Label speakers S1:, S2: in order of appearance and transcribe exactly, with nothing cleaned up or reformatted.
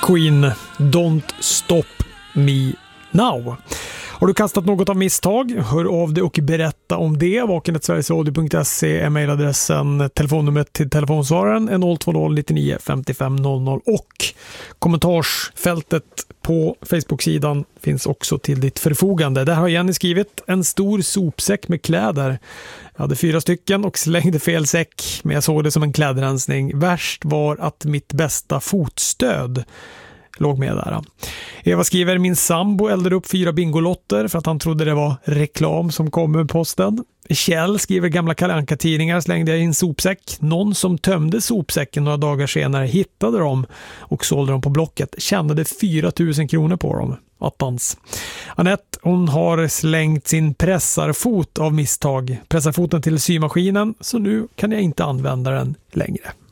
S1: Queen, Don't Stop Me Now. Har du kastat något av misstag? Hör av dig och berätta om det. vaken snabel-a sverigesradio punkt se är mejladressen. Telefonnumret till telefonsvararen är noll två noll nio nio fem fem noll noll och kommentarsfältet på Facebook-sidan finns också till ditt förfogande. Där har Jenny skrivit: en stor sopsäck med kläder. Jag hade fyra stycken och slängde fel säck, men jag såg det som en klädrensning. Värst var att mitt bästa fotstöd låg med där. Eva skriver: min sambo eldade upp fyra bingolotter för att han trodde det var reklam som kom med posten. Kjell skriver: gamla Kalle Anka-tidningar slängde jag i en sopsäck. Någon som tömde sopsäcken några dagar senare hittade dem och sålde dem på Blocket. Tjänade fyra tusen kronor på dem. Attans. Anette, hon har slängt sin pressarfot av misstag. Pressarfoten till symaskinen, så nu kan jag inte använda den längre.